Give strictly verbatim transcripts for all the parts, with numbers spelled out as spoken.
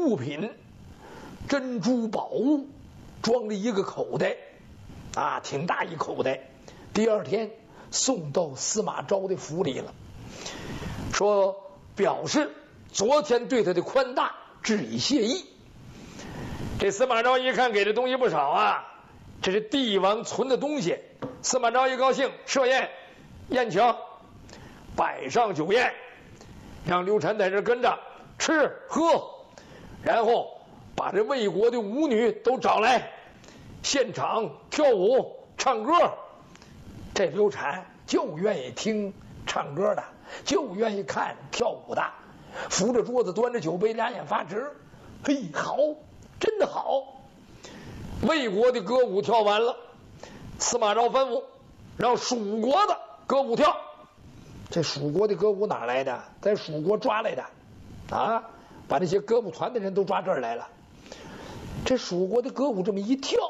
物品、珍珠宝物，装了一个口袋，啊，挺大一口袋。第二天送到司马昭的府里了，说表示昨天对他的宽大致以谢意。这司马昭一看给的东西不少啊，这是帝王存的东西。司马昭一高兴，设宴宴请，摆上酒宴，让刘禅在这跟着吃喝，然后把这魏国的舞女都找来，现场跳舞唱歌。这刘禅就愿意听唱歌的，就愿意看跳舞的，扶着桌子端着酒杯，俩眼发直。嘿，好，真的好！魏国的歌舞跳完了，司马昭吩咐让蜀国的歌舞跳。这蜀国的歌舞哪来的？在蜀国抓来的，啊，把那些歌舞团的人都抓这儿来了。这蜀国的歌舞这么一跳，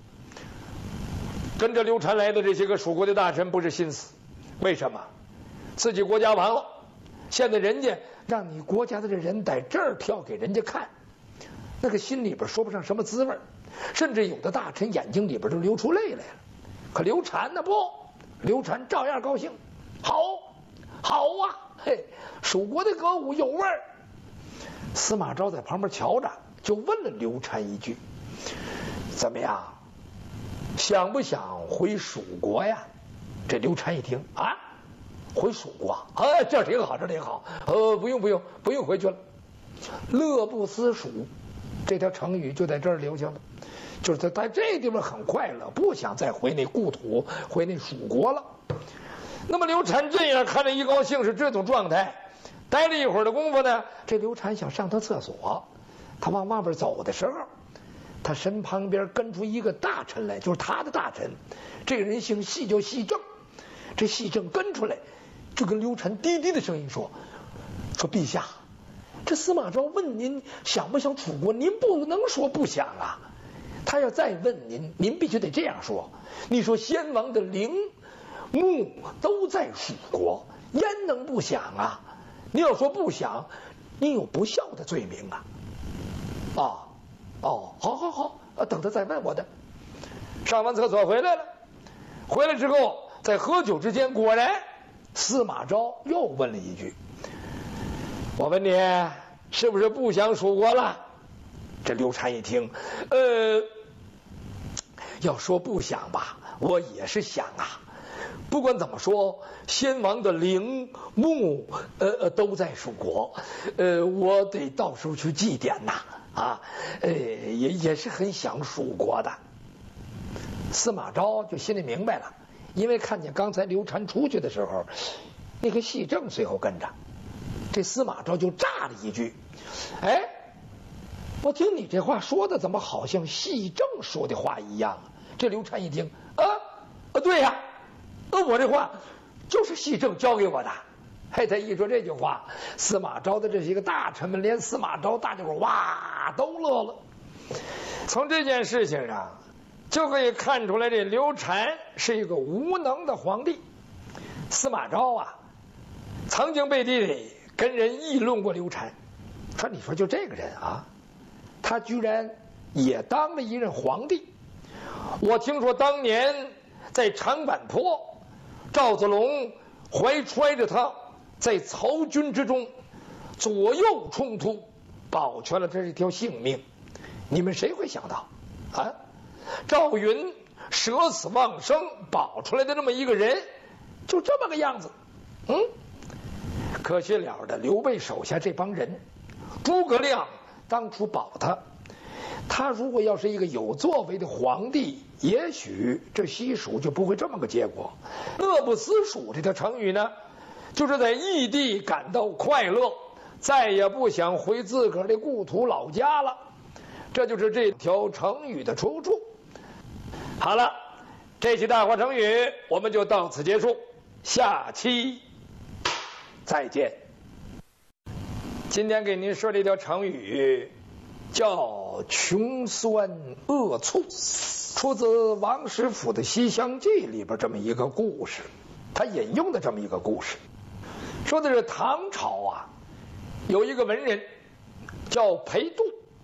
跟着刘禅来的这些个蜀国的大臣不是心死，为什么？自己国家亡了，现在人家让你国家的这人在这儿跳给人家看，那个心里边说不上什么滋味，甚至有的大臣眼睛里边都流出泪来了。可刘禅呢不，刘禅照样高兴，好，好啊，嘿，蜀国的歌舞有味儿。司马昭在旁边瞧着，就问了刘禅一句：“怎么样？想不想回蜀国呀？”这刘禅一听啊，回蜀国啊，这挺好，这挺好。呃，不用不用不用回去了。乐不思蜀，这条成语就在这儿留下了，就是他在这地方很快乐，不想再回那故土，回那蜀国了。那么刘禅这样看着一高兴是这种状态，待了一会儿的功夫呢，这刘禅想上趟厕所，他往外边走的时候，他身旁边跟出一个大臣来，就是他的大臣，这个人姓细，叫细正。这细正跟出来，就跟刘禅低低的声音说：“说陛下，这司马昭问您想不想楚国，您不能说不想啊。他要再问您，您必须得这样说。你说先王的陵墓都在蜀国，焉能不想啊？你要说不想，你有不孝的罪名啊！哦哦，好好好，等他再问我的。”上完厕所回来了，回来之后在喝酒之间，果然司马昭又问了一句：“我问你，是不是不想蜀国了？”这刘禅一听，呃，要说不想吧，我也是想啊。不管怎么说，先王的陵墓呃呃都在蜀国，呃，我得到时候去祭奠呐，啊，呃，也也是很想蜀国的。司马昭就心里明白了，因为看见刚才刘禅出去的时候，那个细正随后跟着，这司马昭就炸了一句：“哎，我听你这话说的，怎么好像细正说的话一样啊？”这刘禅一听，啊啊，对呀、啊。呃，我这话就是细正教给我的。嘿，他一说这句话，司马昭的这些个大臣们，连司马昭大家伙哇都乐了。从这件事情上就可以看出来，这刘禅是一个无能的皇帝。司马昭啊，曾经背地里跟人议论过刘禅，说你说就这个人啊，他居然也当了一任皇帝。我听说当年在长坂坡，赵子龙怀揣着他在曹军之中左右冲突，保全了他这条性命。你们谁会想到啊？赵云舍死忘生保出来的这么一个人，就这么个样子。嗯，可惜了的刘备手下这帮人，诸葛亮当初保他，他如果要是一个有作为的皇帝，也许这西蜀就不会这么个结果。乐不思蜀这条成语呢，就是在异地感到快乐，再也不想回自个儿的故土老家了。这就是这条成语的出处。好了，这期大话成语我们就到此结束，下期再见。今天给您说这条成语叫穷酸恶醋，出自王实甫的《西厢记》里边这么一个故事，他引用的这么一个故事，说的是唐朝啊，有一个文人叫裴度，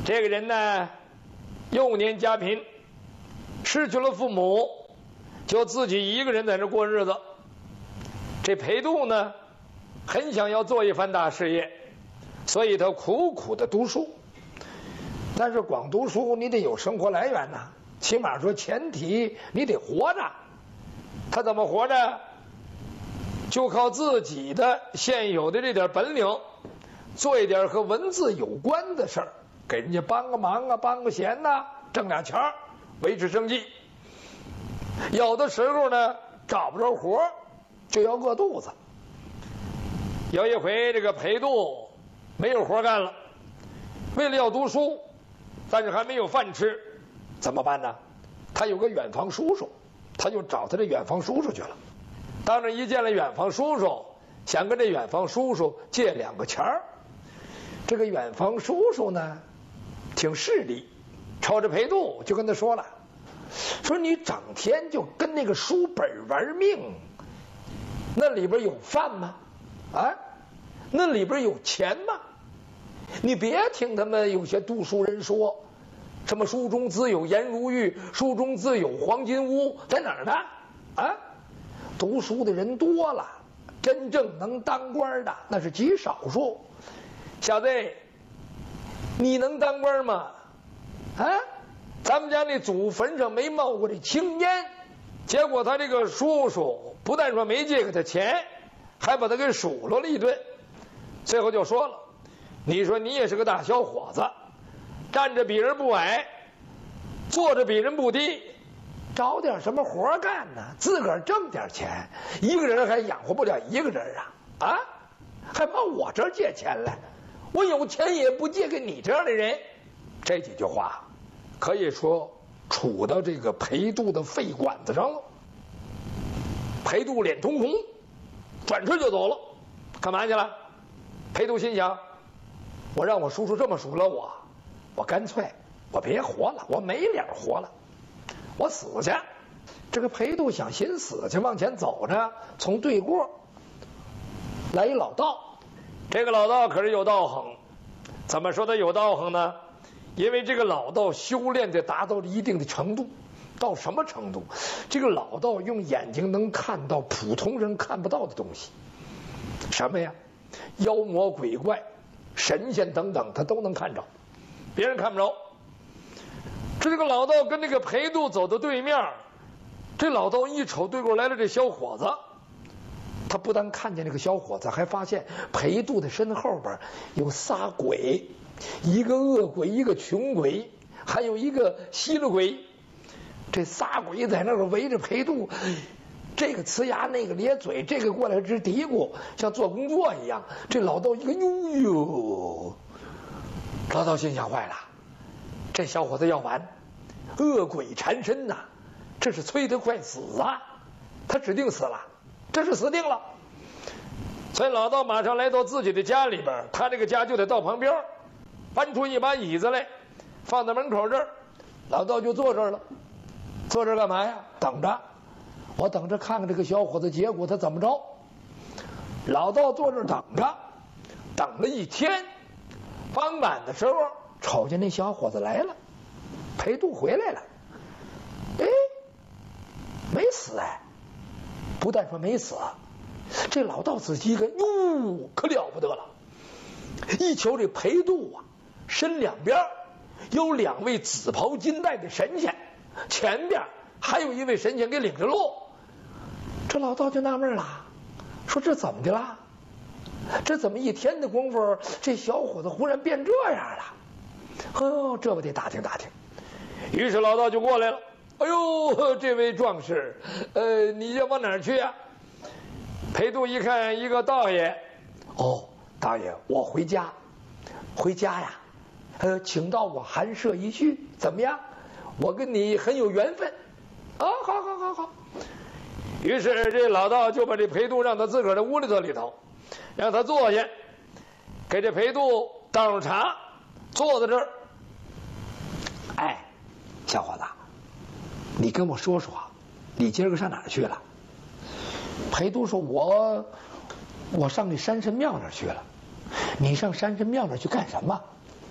这个人呢，幼年家贫，失去了父母，就自己一个人在这过日子。这裴度呢，很想要做一番大事业，所以他苦苦的读书。但是光读书，你得有生活来源呐，起码说前提你得活着。他怎么活着？就靠自己的现有的这点本领，做一点和文字有关的事儿，给人家帮个忙啊，帮个闲呐、啊，挣俩钱儿，维持生计。有的时候呢，找不着活就要饿肚子。有一回，这个裴度没有活干了，为了要读书，但是还没有饭吃，怎么办呢？他有个远房叔叔，他就找他这远房叔叔去了。当这一见了远房叔叔，想跟这远房叔叔借两个钱儿。这个远房叔叔呢，挺势利，瞅着裴度就跟他说了，说你整天就跟那个书本玩命，那里边有饭吗？啊，那里边有钱吗？你别听他们有些读书人说，什么书中自有颜如玉，书中自有黄金屋，在哪儿呢？啊，读书的人多了，真正能当官的那是极少数。小子，你能当官吗？啊，咱们家那祖坟上没冒过这青烟，结果他这个叔叔不但说没借给他钱，还把他给数落了一顿。最后就说了，你说你也是个大小伙子，站着比人不矮，坐着比人不低，找点什么活干呢？自个儿挣点钱，一个人还养活不了一个人啊！啊，还跑我这儿借钱来？我有钱也不借给你这样的人。这几句话可以说杵到这个裴度的肺管子上了。裴度脸通红，转身就走了。干嘛去了？裴度心想，我让我叔叔这么数落我，我干脆我别活了，我没脸活了，我死去。这个裴度想先死去，往前走着，从对过来一老道。这个老道可是有道行。怎么说他有道行呢？因为这个老道修炼的达到了一定的程度。到什么程度？这个老道用眼睛能看到普通人看不到的东西。什么呀？妖魔鬼怪、神仙等等，他都能看着，别人看不着。这个老道跟那个裴度走到对面，这老道一瞅对过来了这小伙子，他不但看见这个小伙子，还发现裴度的身后边有仨鬼，一个恶鬼，一个穷鬼，还有一个稀了鬼。这仨鬼在那儿围着裴度，这个呲牙，那个咧嘴，这个过来直嘀咕，像做工作一样。这老道一个呦呦，老道心想坏了，这小伙子要完，恶鬼缠身呐、啊，这是催他快死啊，他指定死了，这是死定了。所以老道马上来到自己的家里边，他这个家就在道旁边，搬出一把椅子来，放在门口这儿，老道就坐这儿了。坐这儿干嘛呀？等着，我等着看看这个小伙子结果他怎么着。老道坐这儿等着，等了一天，傍晚的时候瞅见那小伙子来了，裴度回来了。哎，没死哎！不但说没死，这老道仔细一看，哟，可了不得了！一瞧这裴度啊，身两边有两位紫袍金带的神仙，前边还有一位神仙给领着路。这老道就纳闷了，说这怎么的了？这怎么一天的功夫，这小伙子忽然变这样了？哦，这我得打听打听。于是老道就过来了。哎呦，这位壮士，呃，你要往哪儿去呀、啊？裴度一看，一个道爷。哦，大爷，我回家，回家呀。呃，请到我寒舍一叙，怎么样？我跟你很有缘分。啊，好好好好。于是这老道就把这裴度让他自个儿的屋里头里头，让他坐下，给这裴度倒上茶，坐在这儿。哎，小伙子，你跟我说说，你今儿个上哪儿去了？裴度说：“我，我上那山神庙那儿去了。”你上山神庙那儿去干什么？